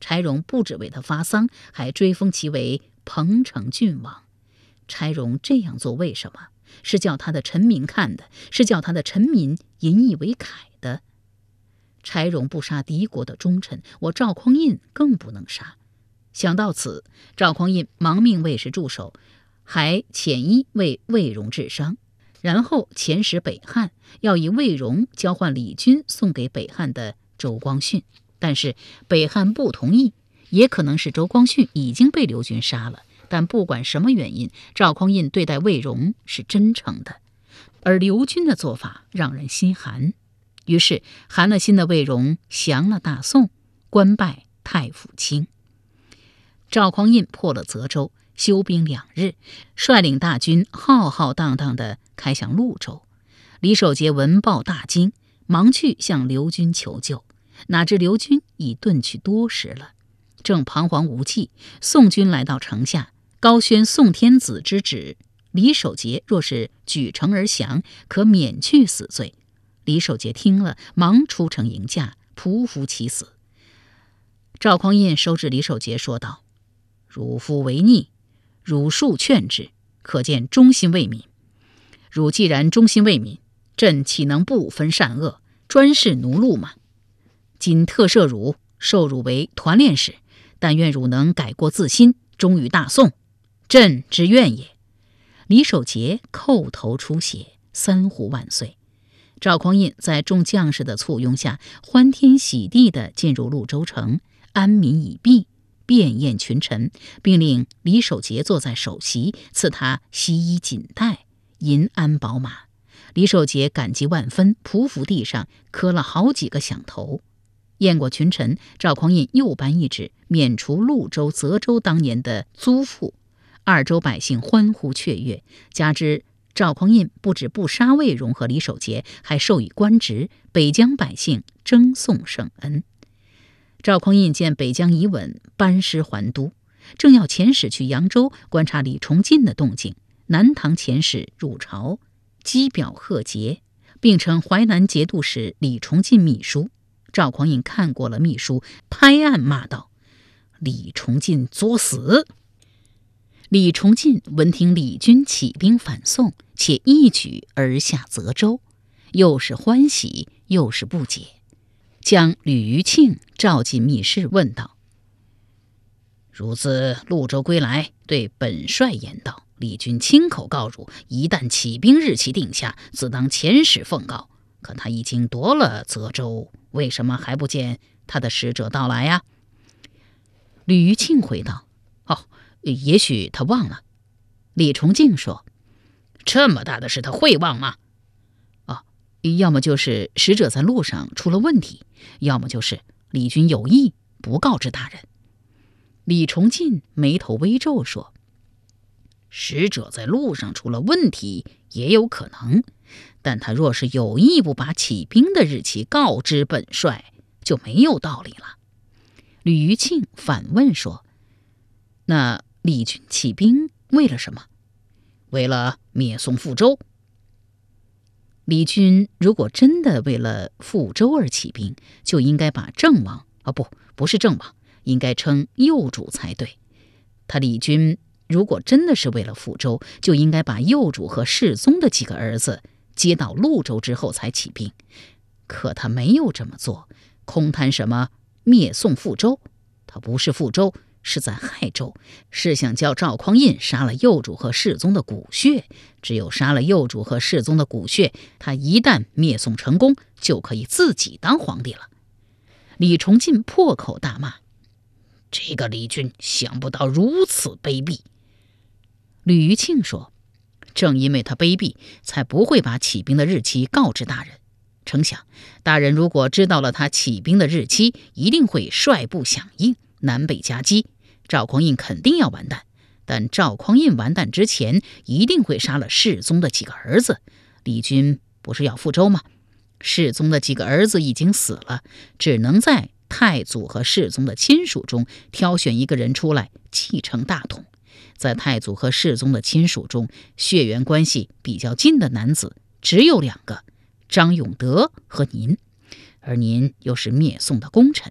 柴荣不只为他发丧，还追封其为彭城郡王。柴荣这样做为什么？是叫他的臣民看的，是叫他的臣民引以为慨的。柴荣不杀敌国的忠臣，我赵匡胤更不能杀。想到此，赵匡胤忙命卫士驻守，还遣医为魏荣治伤，然后遣使北汉，要以魏荣交换李军送给北汉的周光训。但是北汉不同意，也可能是周光训已经被刘军杀了。但不管什么原因，赵匡胤对待魏荣是真诚的，而刘军的做法让人心寒。于是寒了心的魏荣降了大宋，官拜太傅卿。赵匡胤破了泽州，休兵2日，率领大军浩浩荡荡地开向潞州。李守节闻报大惊，忙去向刘军求救，哪知刘军已遁去多时了。正彷徨无计，宋军来到城下，高宣宋天子之旨，李守节若是举城而降，可免去死罪。李守节听了，忙出城迎驾，匍匐其死。赵匡胤收治李守节，说道：汝夫为逆，汝恕劝之，可见忠心为民。汝既然忠心为民，朕岂能不分善恶，专事奴禄吗？今特赦汝，授汝为团练使，但愿汝能改过自新，忠于大宋，朕之愿也。李守节叩头出血，3呼万岁。赵匡胤在众将士的簇拥下，欢天喜地地进入潞州城，安民已毕，便宴群臣，并令李守节坐在首席，赐他西衣锦带、银鞍宝马。李守节感激万分，匍匐地上磕了好几个响头。宴过群臣，赵匡胤又颁一旨，免除潞州、泽州当年的租赋。2州百姓欢呼雀跃，加之赵匡胤不止不杀魏荣和李守节，还授以官职，北疆百姓争颂圣恩。赵匡胤见北疆已稳，班师还都，正要遣使去扬州观察李崇进的动静，南唐遣使入朝，击表贺节，并称淮南节度使李崇进秘书。赵匡胤看过了秘书，拍案骂道：李崇进作死！李崇进闻听李军起兵反宋，且一举而下泽州，又是欢喜又是不解，将吕余庆召进密室，问道：汝自潞州归来，对本帅言道，李军亲口告汝，一旦起兵日期定下，自当遣使奉告。可他已经夺了泽州，为什么还不见他的使者到来呀？吕余庆回道：也许他忘了。李崇进说：这么大的事他会忘吗？要么就是使者在路上出了问题，要么就是李军有意不告知大人。李崇进眉头微皱说：使者在路上出了问题也有可能，但他若是有意不把起兵的日期告知本帅，就没有道理了。吕余庆反问说：那李军起兵为了什么？为了灭宋复周。李军如果真的为了复周而起兵，就应该把郑王不是郑王，应该称幼主才对。他李军如果真的是为了复周，就应该把幼主和世宗的几个儿子接到潞州之后才起兵。可他没有这么做，空谈什么灭宋复周，他不是复周，是在害周，是想叫赵匡胤杀了幼主和世宗的骨血。只有杀了幼主和世宗的骨血，他一旦灭宋成功，就可以自己当皇帝了。李崇进破口大骂：这个李军想不到如此卑鄙。吕余庆说：正因为他卑鄙，才不会把起兵的日期告知大人。成想大人如果知道了他起兵的日期，一定会率部响应，南北夹击，赵匡胤肯定要完蛋。但赵匡胤完蛋之前，一定会杀了世宗的几个儿子。李军不是要复周吗？世宗的几个儿子已经死了，只能在太祖和世宗的亲属中挑选一个人出来继承大统。在太祖和世宗的亲属中，血缘关系比较近的男子只有2个，张永德和您，而您又是灭宋的功臣，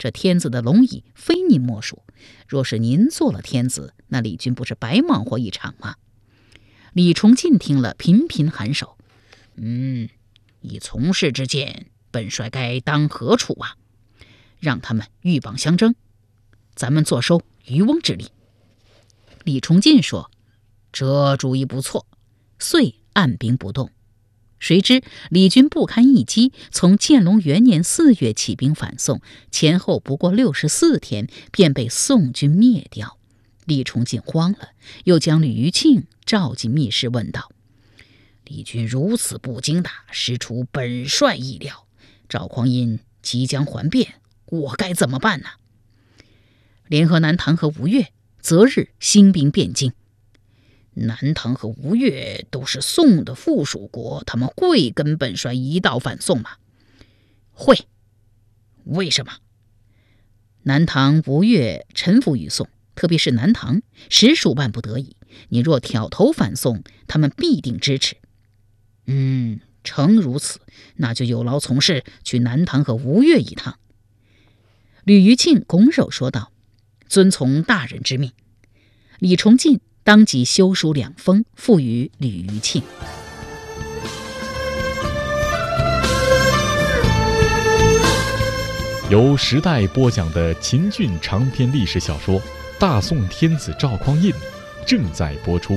这天子的龙椅非您莫属。若是您做了天子，那李军不是白忙活一场吗？”李崇进听了，频频颔首：“以从事之见，本帅该当何处啊？让他们鹬蚌相争，咱们坐收渔翁之利。”李崇进说：“这主意不错。”遂按兵不动。谁知李军不堪一击，从建隆元年4月起兵反宋，前后不过64天，便被宋军灭掉。李崇进慌了，又将吕余庆召进密室问道：“李军如此不经打，实出本帅意料。赵匡胤即将还变，我该怎么办呢？”联合南唐和吴越，择日兴兵汴京。南唐和吴越都是宋的附属国，他们会跟本帅一道反宋吗？会。为什么？南唐、吴越臣服于宋，特别是南唐，实属万不得已。你若挑头反宋，他们必定支持。诚如此，那就有劳从事，去南唐和吴越一趟。吕余庆拱手说道：“遵从大人之命。”李崇进当即修书2封，付与吕余庆。 由时代播讲的秦俊长篇历史小说《大宋天子赵匡胤》正在播出。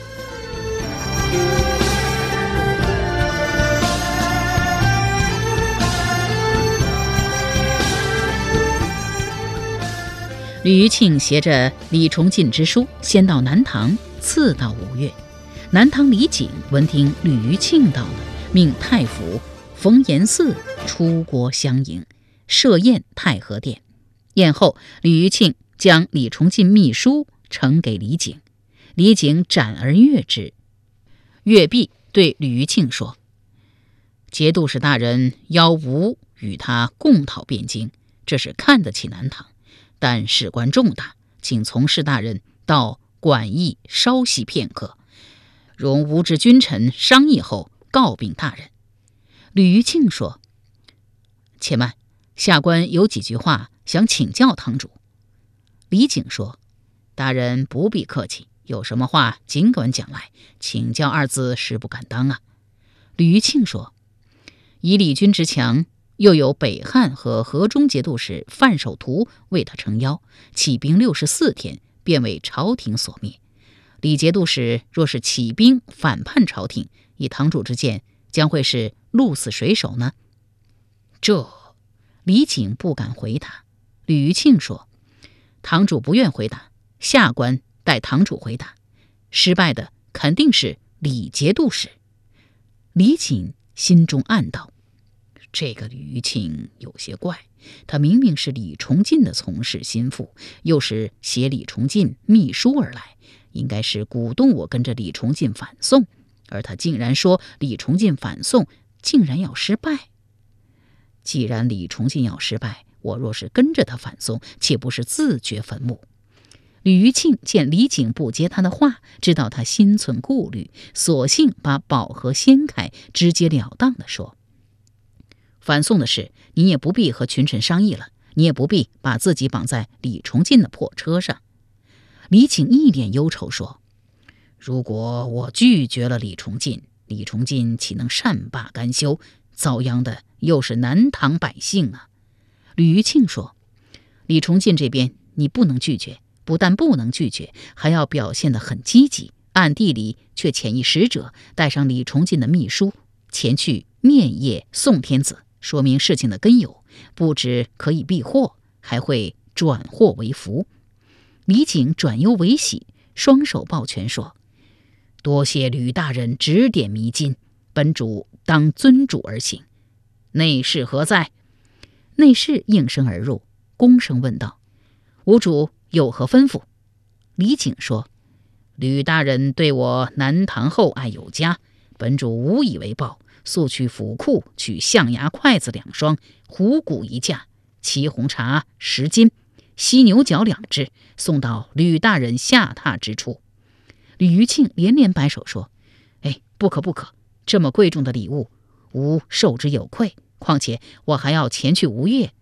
吕余庆携着李崇进之书，先到南唐，次到吴越。南唐李璟闻听吕余庆到了，命太傅冯延嗣出国相迎，设宴太和殿。宴后，吕余庆将李崇进密书呈给李璟，李璟展而阅之。阅毕，对吕余庆说：“节度使大人邀吾与他共讨汴京，这是看得起南唐。但事关重大，请从事大人到馆驿稍息片刻，容吾之君臣商议后告禀大人。”吕余庆说：“且慢，下官有几句话想请教堂主。”李璟说：“大人不必客气，有什么话尽管讲来，请教二字实不敢当啊。”吕余庆说：“以李军之强，又有北汉和河中节度使范守图为他撑腰，起兵64天，便为朝廷所灭。李节度使若是起兵反叛朝廷，以堂主之见，将会是鹿死谁手呢？”这李璟不敢回答。吕余庆说：“堂主不愿回答，下官代堂主回答。失败的肯定是李节度使。”李璟心中暗道：这个吕余庆有些怪，他明明是李崇进的从事心腹，又是写李崇进密书而来，应该是鼓动我跟着李崇进反宋，而他竟然说李崇进反宋竟然要失败。既然李崇进要失败，我若是跟着他反宋，岂不是自掘坟墓？吕余庆见李璟不接他的话，知道他心存顾虑，索性把宝盒掀开，直截了当地说：反宋的事，你也不必和群臣商议了，你也不必把自己绑在李崇进的破车上。李璟一脸忧愁说：如果我拒绝了李崇进，李崇进岂能善罢甘休？遭殃的又是南唐百姓啊。吕余庆说：李崇进这边你不能拒绝，不但不能拒绝，还要表现得很积极，暗地里却遣一使者带上李崇进的密书前去面谒宋天子，说明事情的根由，不止可以避祸，还会转祸为福。李璟转忧为喜，双手抱拳说：多谢吕大人指点迷津，本主当遵主而行。内侍何在？内侍应声而入，躬声问道：吾主有何吩咐？李璟说：吕大人对我南唐厚爱有加，本主无以为报，速去府库取象牙筷子2双，虎骨1架，沏红茶10斤，犀牛角2只，送到吕大人下榻之处。吕余庆连连摆手说：不可不可，这么贵重的礼物，吾受之有愧，况且我还要前去吴越，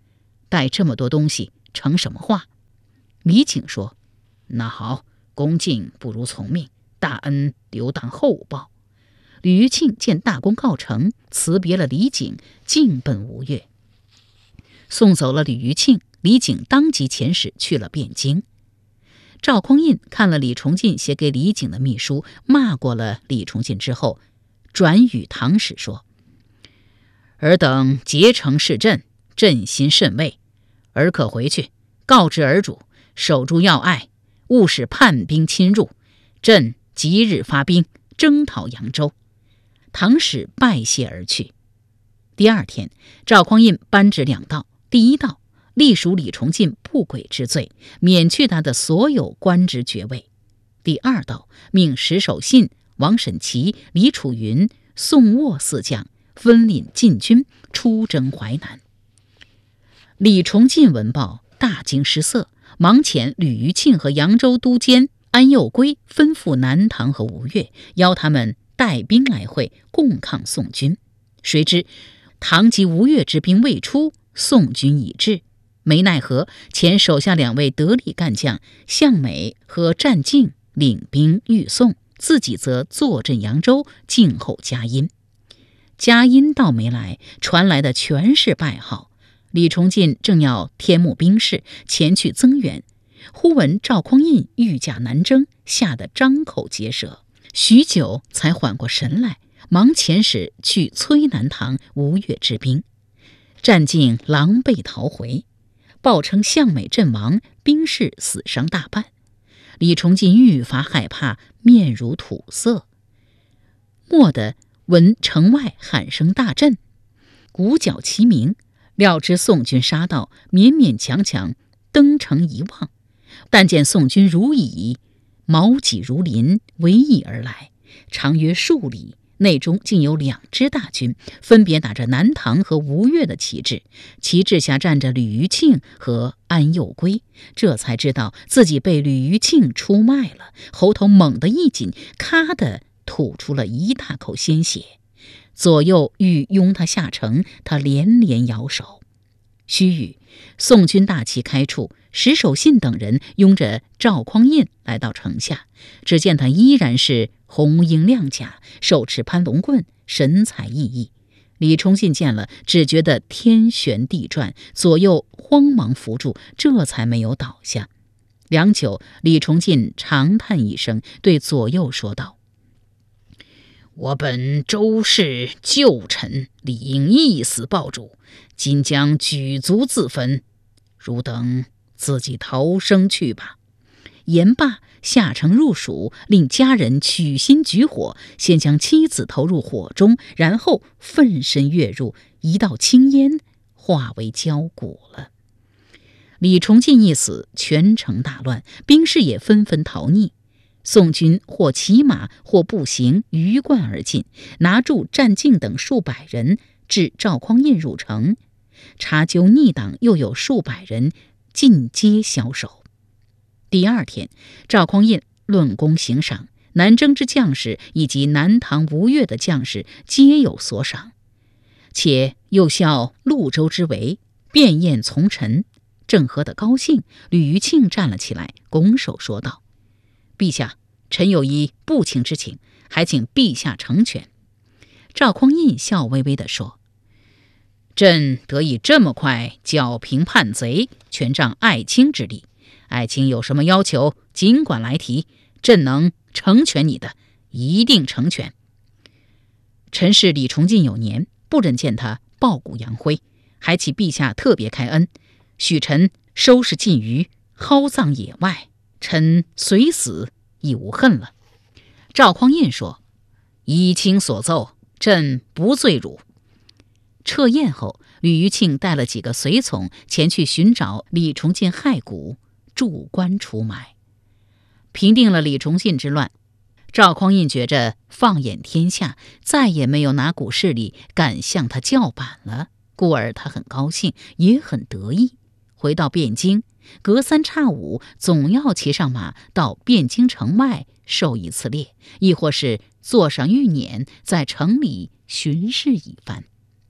带这么多东西成什么话？李景说：那好，恭敬不如从命，大恩留当后报。吕余庆见大功告成，辞别了李景，径奔吴越。送走了吕余庆，李景当即遣使去了汴京。赵匡胤看了李崇进写给李景的密书，骂过了李崇进之后，转与唐使说：尔等结成事阵，朕心甚慰，尔可回去告知尔主，守住要隘，勿使叛兵侵入，朕即日发兵征讨扬州。唐使拜谢而去。第二天，赵匡胤颁旨2道：第一道，隶属李崇进不轨之罪，免去他的所有官职爵位；第二道，命石守信、王审琦、李楚云、宋沃4将分领禁军出征淮南。李崇进闻报，大惊失色，忙遣吕余庆和扬州都监安佑圭吩咐南唐和吴越，邀他们带兵来会，共抗宋军。谁知唐及吴越之兵未出，宋军已至，没奈何，遣手下2位得力干将向美和战敬领兵御宋，自己则坐镇扬州，静候佳音。佳音倒没来，传来的全是败号。李崇进正要添募兵士前去增援，忽闻赵匡胤御驾南征，吓得张口结舌，许久才缓过神来，忙遣使去催南唐吴越之兵。战敬狼狈逃回，报称向美阵亡，兵士死伤大半。李崇进愈发害怕，面如土色。蓦地闻城外喊声大震，鼓角齐鸣，料知宋军杀到，勉勉强强登城一望，但见宋军如蚁，矛戟如林，围缢而来，长约数里，内中竟有2支大军，分别打着南唐和吴越的旗帜，旗帜下站着吕余庆和安佑圭，这才知道自己被吕余庆出卖了，喉头猛地一紧，咔的吐出了一大口鲜血。左右欲拥他下城，他连连摇手。须臾，宋军大旗开处，石守信等人拥着赵匡胤来到城下，只见他依然是红缨亮甲，手持攀龙棍，神采奕奕。李崇进见了，只觉得天旋地转，左右慌忙扶住，这才没有倒下。良久，李崇进长叹一声，对左右说道：我本周氏旧臣，理应一死报主，今将举族自焚，汝等自己逃生去吧。言罢，下城入蜀，令家人取薪举火，先将妻子投入火中，然后奋身跃入，一道青烟化为焦骨了。李崇进一死，全城大乱，兵士也纷纷逃匿。宋军或骑马或步行鱼贯而进，拿住战敬等数百人，至赵匡胤入城，查究逆党又有数百人，尽皆枭首。第二天，赵匡胤论功行赏，南征之将士以及南唐吴越的将士皆有所赏，且又效潞州之围，便宴从臣。正喝得高兴，吕余庆站了起来，拱手说道：陛下，臣有一不情之请，还请陛下成全。赵匡胤笑微微地说：朕得以这么快剿平叛贼，全仗爱卿之力。爱卿有什么要求，尽管来提，朕能成全你的，一定成全。臣是李崇进有年，不忍见他抱骨扬灰，还请陛下特别开恩，许臣收拾禁余，蒿葬野外，臣随死亦无恨了。赵匡胤说：依卿所奏，朕不罪汝。撤宴后，吕余庆带了几个随从前去寻找李崇进骸骨，筑棺出埋。平定了李崇进之乱，赵匡胤觉着放眼天下，再也没有哪股势力敢向他叫板了，故而他很高兴，也很得意。回到汴京，隔三差五总要骑上马到汴京城外狩一次猎，亦或是坐上御辇在城里巡视一番。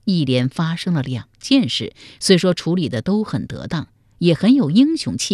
一连发生了2件事，虽说处理的都很得当，也很有英雄气